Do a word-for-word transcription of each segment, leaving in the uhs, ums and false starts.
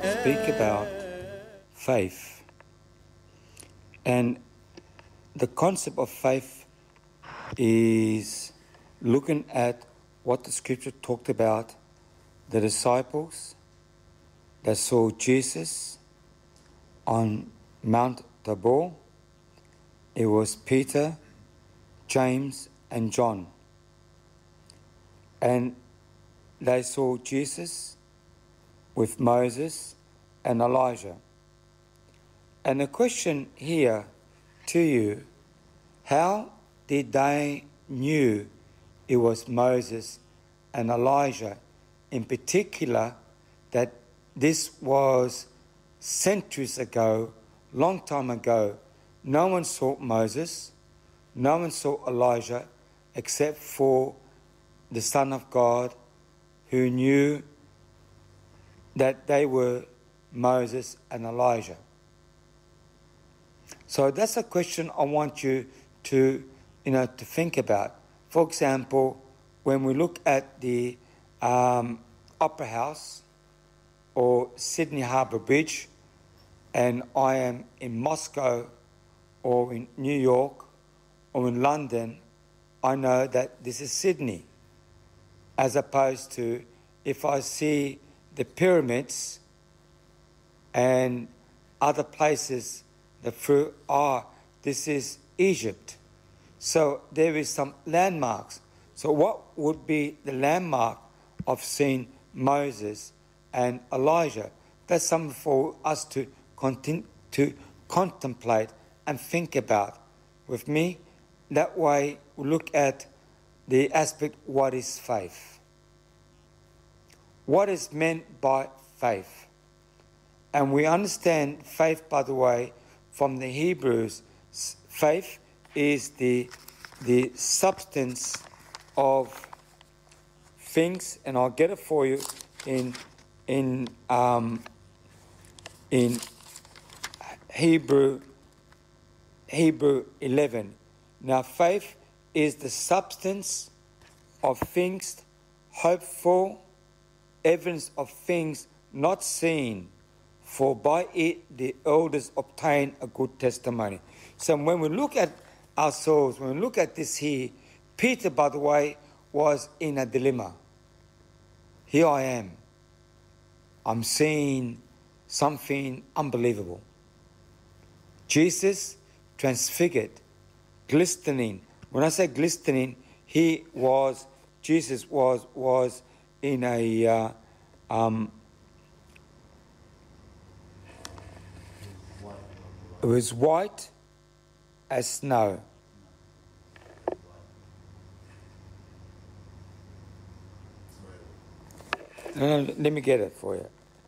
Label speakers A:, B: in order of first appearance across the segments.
A: speak about faith. And the concept of faith is looking at what the scripture talked about, the disciples that saw Jesus on Mount Tabor. It was Peter, James, and John. And they saw Jesus with Moses and Elijah. And the question here to you, how did they knew it was Moses and Elijah, in particular, that this was centuries ago, long time ago? No one saw Moses, no one saw Elijah, except for the Son of God, who knew that they were Moses and Elijah. So that's a question I want you to, you know, to think about. For example, when we look at the um, Opera House or Sydney Harbour Bridge, and I am in Moscow or in New York or in London, I know that this is Sydney, as opposed to if I see the pyramids and other places that through, ah, this is Egypt. So there is some landmarks. So what would be the landmark of seeing Moses and Elijah? That's something for us to continue to contemplate and think about with me. That way we look at the aspect, what is faith? What is meant by faith? And we understand faith, by the way, from the Hebrews. Faith is the, the substance of things, and I'll get it for you in, in, um, in Hebrew, Hebrew eleven. Now, faith is the substance of things hoped for, evidence of things not seen, for by it the elders obtain a good testimony. So when we look at ourselves, when we look at this here, Peter, by the way, was in a dilemma. Here I am. I'm seeing something unbelievable. Jesus transfigured, glistening. When I say glistening, he was, Jesus was, was in a, uh, um, it was white as snow. No, no, let me get it for you.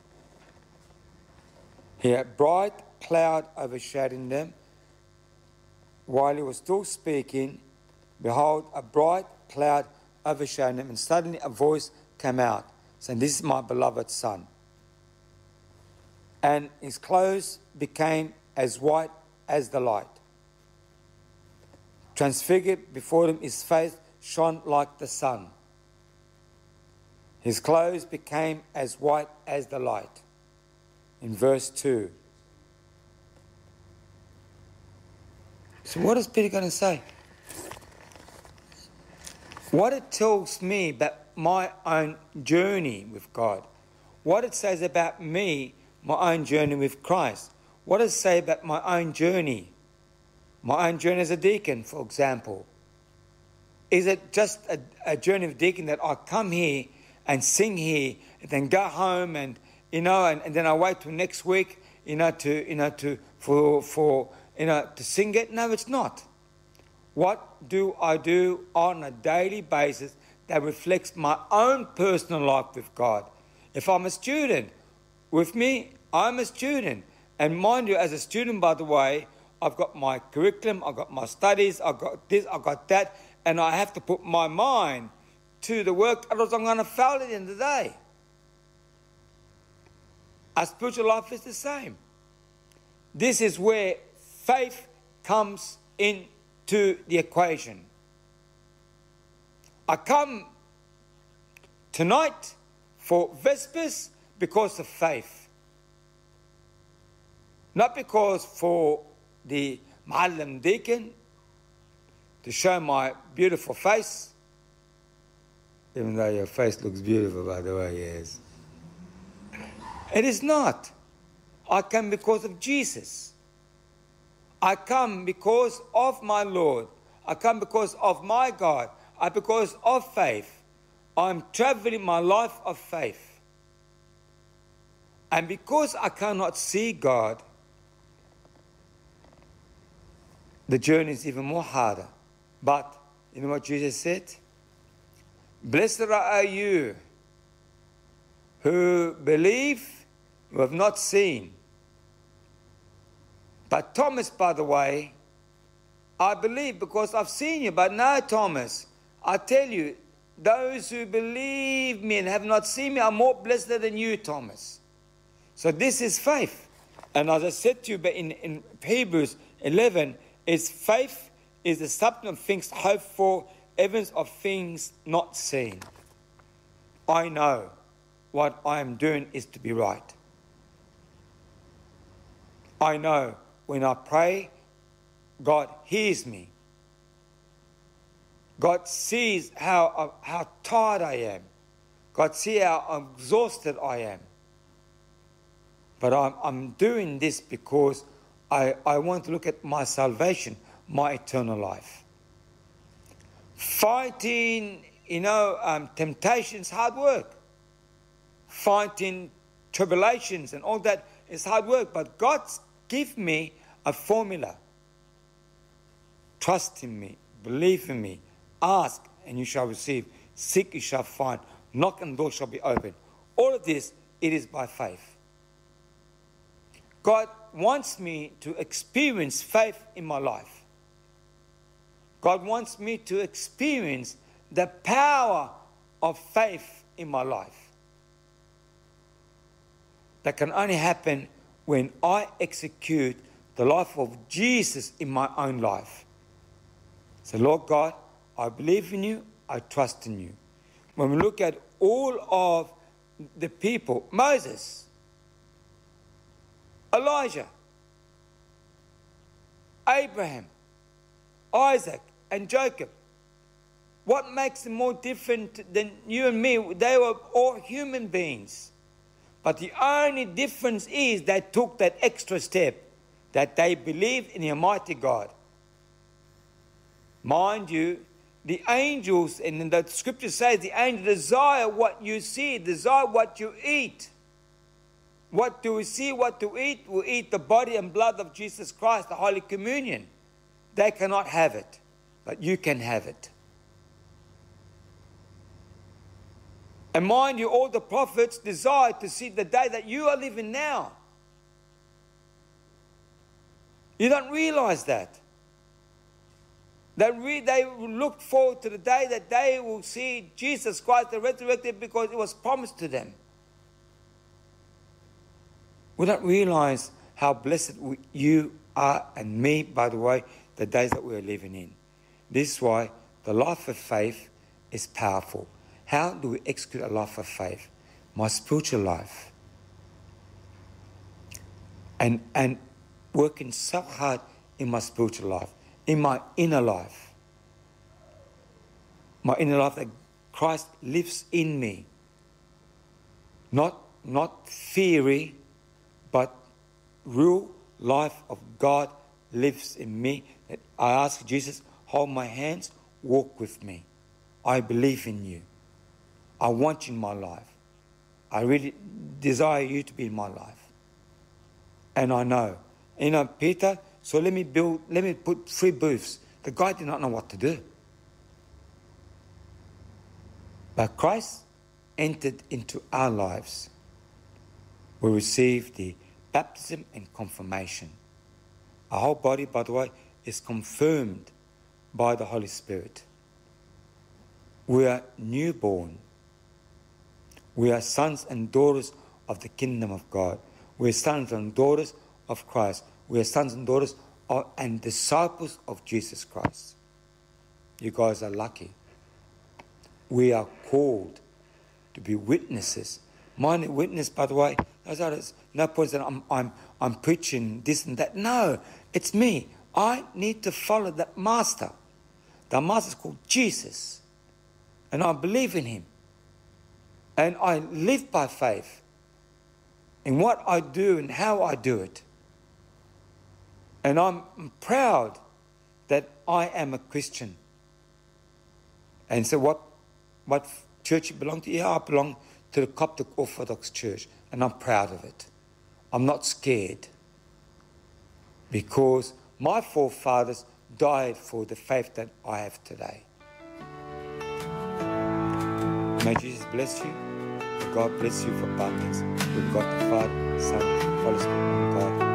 A: He had a bright cloud overshadowing them. While he was still speaking, behold, a bright cloud overshadowed him, and suddenly a voice came out, saying, "This is my beloved Son." And his clothes became as white as the light. Transfigured before him, his face shone like the sun. His clothes became as white as the light. In verse two. So what is Peter going to say? What it tells me about my own journey with God, what it says about me, my own journey with Christ, what does it say about my own journey, my own journey as a deacon, for example? Is it just a, a journey of deacon that I come here and sing here and then go home and, you know, and, and then I wait till next week, you know, to, you know, to, for, for, you know, to sing it? No, it's not. What do I do on a daily basis that reflects my own personal life with God? If I'm a student, with me, I'm a student. And mind you, as a student, by the way, I've got my curriculum, I've got my studies, I've got this, I've got that, and I have to put my mind to the work, otherwise I'm going to fail at the end of the day. Our spiritual life is the same. This is where faith comes into the equation. I come tonight for Vespers because of faith. Not because for the Muallim deacon to show my beautiful face, even though your face looks beautiful, by the way, yes. It is not. I come because of Jesus. I come because of my Lord. I come because of my God. I because of faith. I'm traveling my life of faith. And because I cannot see God, the journey is even more harder. But you know what Jesus said? Blessed are you who believe, who have not seen. But Thomas, by the way, I believe because I've seen you. But no, Thomas, I tell you, those who believe me and have not seen me are more blessed than you, Thomas. So this is faith. And as I said to you in, in Hebrews eleven, is faith is the substance of things hoped for, evidence of things not seen. I know what I am doing is to be right. I know when I pray, God hears me. God sees how, how tired I am. God sees how exhausted I am. But I'm, I'm doing this because I, I want to look at my salvation, my eternal life. Fighting, you know, um, temptations, hard work. Fighting tribulations and all that is hard work. But God give me a formula. Trust in me, believe in me, ask and you shall receive, seek you shall find, knock and the door shall be opened. All of this, it is by faith. God wants me to experience faith in my life. God wants me to experience the power of faith in my life. That can only happen when I execute the life of Jesus in my own life. So, Lord God, I believe in you, I trust in you. When we look at all of the people, Moses, Elijah, Abraham, Isaac, and Jacob, what makes them more different than you and me? They were all human beings. But the only difference is they took that extra step, that they believed in the Almighty God. Mind you, the angels, and the scripture says the angels desire what you see, desire what you eat. What do we see, what to eat? We eat the body and blood of Jesus Christ, the Holy Communion. They cannot have it, but you can have it. And mind you, all the prophets desire to see the day that you are living now. You don't realize that. They, re- they look forward to the day that they will see Jesus Christ the resurrected because it was promised to them. We don't realize how blessed we, you are and me, by the way, the days that we are living in. This is why the life of faith is powerful. How do we execute a life of faith? My spiritual life. And, and working so hard in my spiritual life, in my inner life. My inner life that Christ lives in me. Not, not theory, but real life of God lives in me. I ask Jesus, hold my hands, walk with me. I believe in you. I want you in my life. I really desire you to be in my life. And I know. You know, Peter, so let me build, let me put three booths. The guy did not know what to do. But Christ entered into our lives. We received the baptism and confirmation. Our whole body, by the way, is confirmed by the Holy Spirit. We are newborn. We are sons and daughters of the kingdom of God. We are sons and daughters of Christ. We are sons and daughters of, and disciples of Jesus Christ. You guys are lucky. We are called to be witnesses. My witness, by the way, those are no point that I'm, I'm, I'm preaching this and that. No, it's me. I need to follow that master. The master is called Jesus. And I believe in him. And I live by faith in what I do and how I do it. And I'm proud that I am a Christian. And so what, what church you belong to? Yeah, I belong to the Coptic Orthodox Church. And I'm proud of it. I'm not scared. Because my forefathers died for the faith that I have today. May Jesus bless you. May God bless you for abundance. With God the Father, Son, Holy Spirit, one God.